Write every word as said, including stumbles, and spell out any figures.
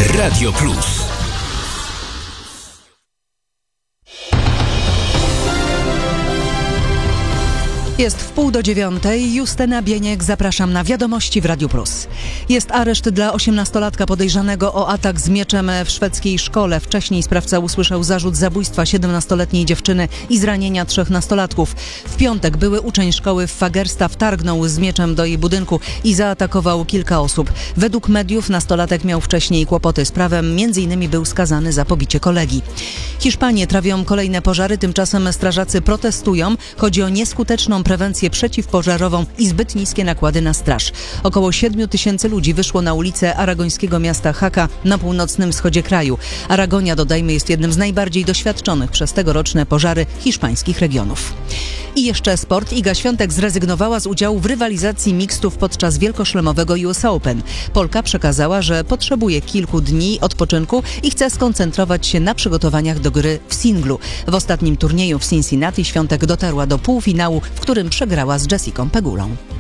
Radio Plus. Jest w pół do dziewiątej. Justyna Bieniek, zapraszam na Wiadomości w Radiu Plus. Jest areszt dla osiemnastolatka podejrzanego o atak z mieczem w szwedzkiej szkole. Wcześniej sprawca usłyszał zarzut zabójstwa siedemnastoletniej dziewczyny i zranienia trzech nastolatków. W piątek były uczeń szkoły w Fagersta wtargnął z mieczem do jej budynku i zaatakował kilka osób. Według mediów nastolatek miał wcześniej kłopoty z prawem, między innymi był skazany za pobicie kolegi. Hiszpanię trawią kolejne pożary, tymczasem strażacy protestują. Chodzi o nieskuteczną prewencję przeciwpożarową i zbyt niskie nakłady na straż. Około siedmiu tysięcy ludzi wyszło na ulicę aragońskiego miasta Jaca na północnym wschodzie kraju. Aragonia, dodajmy, jest jednym z najbardziej doświadczonych przez tegoroczne pożary hiszpańskich regionów. I jeszcze sport. Iga Świątek zrezygnowała z udziału w rywalizacji mixtów podczas wielkoszlemowego U S Open. Polka przekazała, że potrzebuje kilku dni odpoczynku i chce skoncentrować się na przygotowaniach do gry w singlu. W ostatnim turnieju w Cincinnati Świątek dotarła do półfinału, w którym przegrała z Jessicą Pegulą.